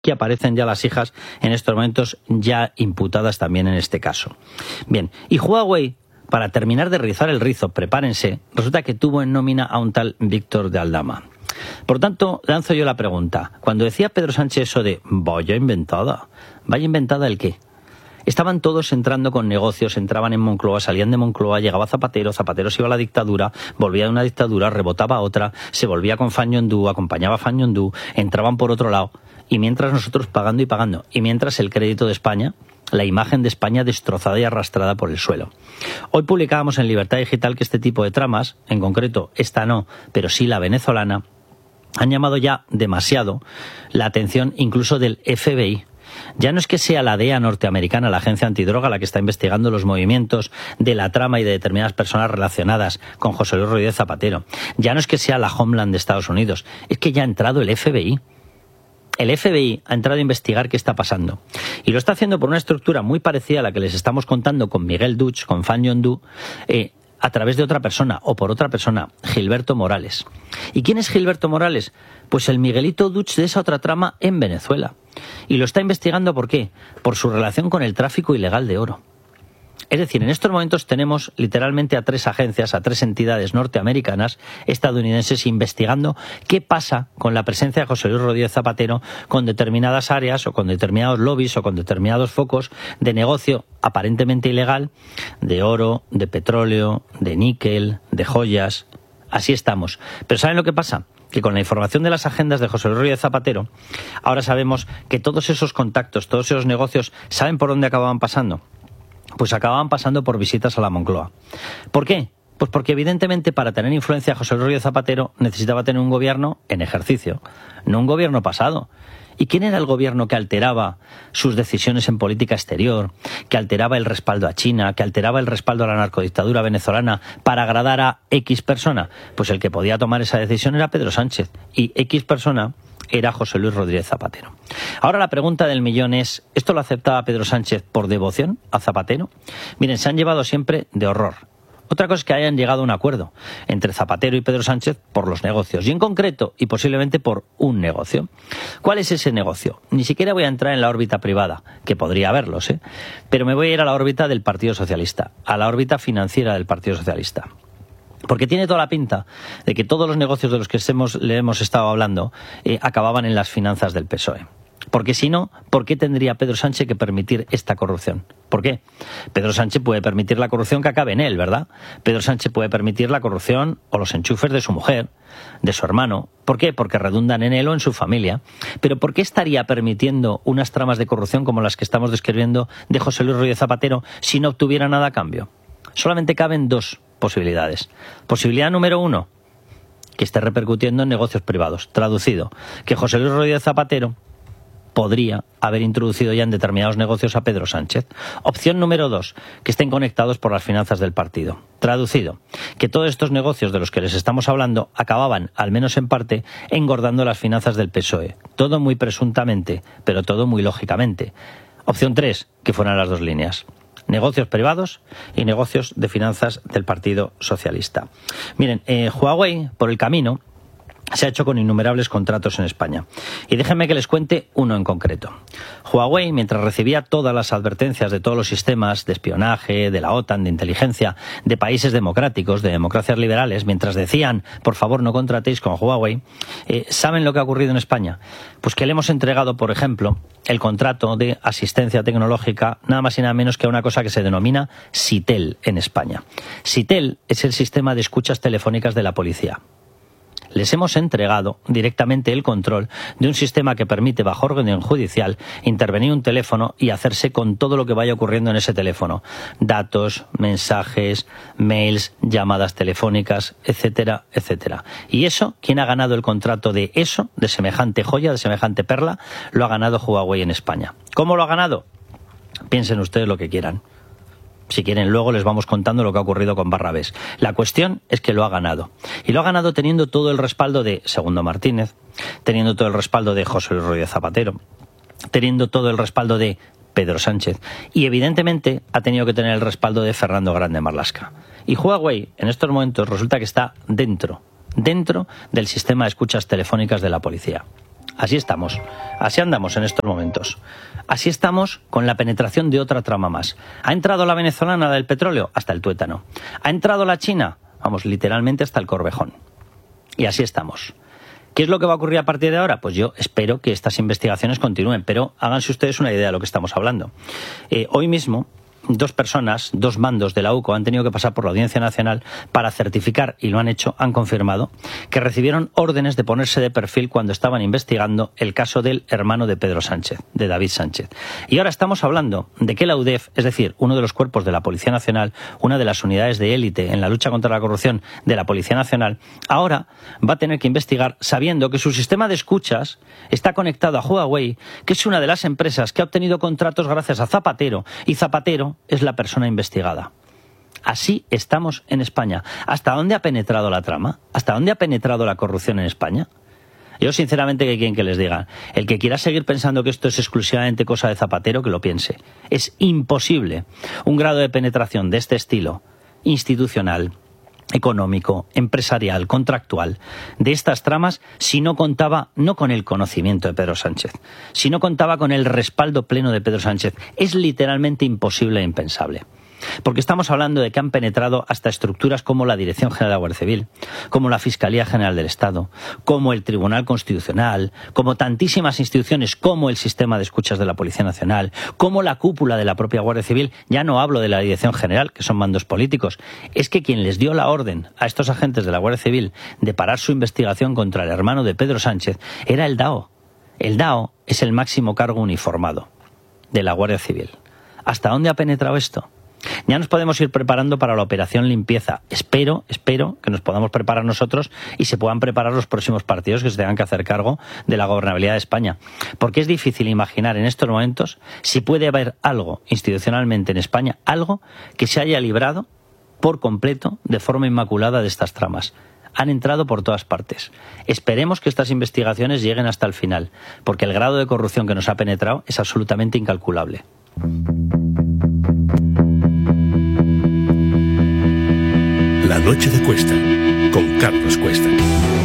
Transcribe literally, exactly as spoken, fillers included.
que aparecen ya las hijas en estos momentos ya imputadas también en este caso. Bien, y Huawei, para terminar de rizar el rizo, prepárense, resulta que tuvo en nómina a un tal Víctor de Aldama. Por tanto, lanzo yo la pregunta. Cuando decía Pedro Sánchez eso de vaya inventada, ¿vaya inventada el qué? Estaban todos entrando con negocios, entraban en Moncloa, salían de Moncloa, llegaba Zapatero, Zapatero se iba a la dictadura, volvía de una dictadura, rebotaba a otra, se volvía con Fagnon-Dú, acompañaba a Fagnon-Dú, entraban por otro lado, y mientras nosotros pagando y pagando, y mientras el crédito de España, la imagen de España destrozada y arrastrada por el suelo. Hoy publicábamos en Libertad Digital que este tipo de tramas, en concreto esta no, pero sí la venezolana, han llamado ya demasiado la atención incluso del F B I. Ya no es que sea la D E A norteamericana, la agencia antidroga, la que está investigando los movimientos de la trama y de determinadas personas relacionadas con José Luis Rodríguez Zapatero. Ya no es que sea la Homeland de Estados Unidos, es que ya ha entrado el F B I. El F B I ha entrado a investigar qué está pasando. Y lo está haciendo por una estructura muy parecida a la que les estamos contando con Miguel Duch, con Fagnon-Dú, eh, a través de otra persona, o por otra persona, Gilberto Morales. ¿Y quién es Gilberto Morales? Pues el Miguelito Duch de esa otra trama en Venezuela. Y lo está investigando ¿por qué? Por su relación con el tráfico ilegal de oro. Es decir, en estos momentos tenemos literalmente a tres agencias, a tres entidades norteamericanas, estadounidenses, investigando qué pasa con la presencia de José Luis Rodríguez Zapatero con determinadas áreas o con determinados lobbies o con determinados focos de negocio aparentemente ilegal de oro, de petróleo, de níquel, de joyas. Así estamos. Pero ¿saben lo que pasa? Que con la información de las agendas de José Luis Rodríguez Zapatero, ahora sabemos que todos esos contactos, todos esos negocios, ¿saben por dónde acababan pasando? Pues acababan pasando por visitas a la Moncloa. ¿Por qué? Pues porque evidentemente para tener influencia José Luis Rodríguez Zapatero necesitaba tener un gobierno en ejercicio, no un gobierno pasado. ¿Y quién era el gobierno que alteraba sus decisiones en política exterior, que alteraba el respaldo a China, que alteraba el respaldo a la narcodictadura venezolana para agradar a X persona? Pues el que podía tomar esa decisión era Pedro Sánchez, y X persona era José Luis Rodríguez Zapatero. Ahora la pregunta del millón es, ¿esto lo aceptaba Pedro Sánchez por devoción a Zapatero? Miren, se han llevado siempre de horror. Otra cosa es que hayan llegado a un acuerdo entre Zapatero y Pedro Sánchez por los negocios, y en concreto, y posiblemente por un negocio. ¿Cuál es ese negocio? Ni siquiera voy a entrar en la órbita privada, que podría haberlos, ¿eh? Pero me voy a ir a la órbita del Partido Socialista, a la órbita financiera del Partido Socialista. Porque tiene toda la pinta de que todos los negocios de los que hemos, le hemos estado hablando eh, acababan en las finanzas del P S O E. Porque si no, ¿por qué tendría Pedro Sánchez que permitir esta corrupción? ¿Por qué? Pedro Sánchez puede permitir la corrupción que acabe en él, ¿verdad? Pedro Sánchez puede permitir la corrupción o los enchufes de su mujer, de su hermano. ¿Por qué? Porque redundan en él o en su familia. Pero ¿por qué estaría permitiendo unas tramas de corrupción como las que estamos describiendo de José Luis Rodríguez Zapatero si no obtuviera nada a cambio? Solamente caben dos posibilidades. Posibilidad número uno, que esté repercutiendo en negocios privados. Traducido, que José Luis Rodríguez Zapatero podría haber introducido ya en determinados negocios a Pedro Sánchez. Opción número dos, que estén conectados por las finanzas del partido. Traducido, que todos estos negocios de los que les estamos hablando acababan, al menos en parte, engordando las finanzas del P S O E. Todo muy presuntamente, pero todo muy lógicamente. Opción tres, que fueran las dos líneas. Negocios privados y negocios de finanzas del Partido Socialista. Miren, eh, Huawei, por el camino, se ha hecho con innumerables contratos en España. Y déjenme que les cuente uno en concreto. Huawei, mientras recibía todas las advertencias de todos los sistemas de espionaje, de la OTAN, de inteligencia, de países democráticos, de democracias liberales, mientras decían, por favor, no contratéis con Huawei, eh, ¿saben lo que ha ocurrido en España? Pues que le hemos entregado, por ejemplo, el contrato de asistencia tecnológica, nada más y nada menos que a una cosa que se denomina SITEL en España. SITEL es el sistema de escuchas telefónicas de la policía. Les hemos entregado directamente el control de un sistema que permite, bajo orden judicial, intervenir un teléfono y hacerse con todo lo que vaya ocurriendo en ese teléfono. Datos, mensajes, mails, llamadas telefónicas, etcétera, etcétera. Y eso, ¿quién ha ganado el contrato de eso, de semejante joya, de semejante perla? Lo ha ganado Huawei en España. ¿Cómo lo ha ganado? Piensen ustedes lo que quieran. Si quieren, luego les vamos contando lo que ha ocurrido con Barrabés. La cuestión es que lo ha ganado. Y lo ha ganado teniendo todo el respaldo de Segundo Martínez, teniendo todo el respaldo de José Luis Rodríguez Zapatero, teniendo todo el respaldo de Pedro Sánchez. Y evidentemente ha tenido que tener el respaldo de Fernando Grande Marlaska. Y Huawei, en estos momentos, resulta que está dentro, dentro del sistema de escuchas telefónicas de la policía. Así estamos, así andamos en estos momentos. Así estamos con la penetración de otra trama más. ¿Ha entrado la venezolana del petróleo? Hasta el tuétano. ¿Ha entrado la china? Vamos, literalmente hasta el Corvejón. Y así estamos. ¿Qué es lo que va a ocurrir a partir de ahora? Pues yo espero que estas investigaciones continúen, pero háganse ustedes una idea de lo que estamos hablando. Eh, hoy mismo, dos personas, dos mandos de la U C O han tenido que pasar por la Audiencia Nacional para certificar, y lo han hecho, han confirmado, que recibieron órdenes de ponerse de perfil cuando estaban investigando el caso del hermano de Pedro Sánchez, de David Sánchez. Y ahora estamos hablando de que la U D E F, es decir, uno de los cuerpos de la Policía Nacional, una de las unidades de élite en la lucha contra la corrupción de la Policía Nacional, ahora va a tener que investigar sabiendo que su sistema de escuchas está conectado a Huawei, que es una de las empresas que ha obtenido contratos gracias a Zapatero, y Zapatero es la persona investigada. Así estamos en España. ¿Hasta dónde ha penetrado la trama? ¿Hasta dónde ha penetrado la corrupción en España? Yo sinceramente, ¿qué quieren que les diga? El que quiera seguir pensando que esto es exclusivamente cosa de Zapatero, que lo piense. Es imposible un grado de penetración de este estilo, institucional, económico, empresarial, contractual, de estas tramas, si no contaba no con el conocimiento de Pedro Sánchez, si no contaba con el respaldo pleno de Pedro Sánchez. Es literalmente imposible e impensable. Porque estamos hablando de que han penetrado hasta estructuras como la Dirección General de la Guardia Civil, como la Fiscalía General del Estado, como el Tribunal Constitucional, como tantísimas instituciones, como el sistema de escuchas de la Policía Nacional, como la cúpula de la propia Guardia Civil. Ya no hablo de la Dirección General, que son mandos políticos. Es que quien les dio la orden a estos agentes de la Guardia Civil de parar su investigación contra el hermano de Pedro Sánchez era el D A O. El D A O es el máximo cargo uniformado de la Guardia Civil. ¿Hasta dónde ha penetrado esto? Ya nos podemos ir preparando para la operación limpieza. Espero, espero que nos podamos preparar nosotros y se puedan preparar los próximos partidos que se tengan que hacer cargo de la gobernabilidad de España. Porque es difícil imaginar en estos momentos si puede haber algo institucionalmente en España, algo que se haya librado por completo, de forma inmaculada, de estas tramas. Han entrado por todas partes. Esperemos que estas investigaciones lleguen hasta el final, porque el grado de corrupción que nos ha penetrado es absolutamente incalculable. La noche de Cuesta, con Carlos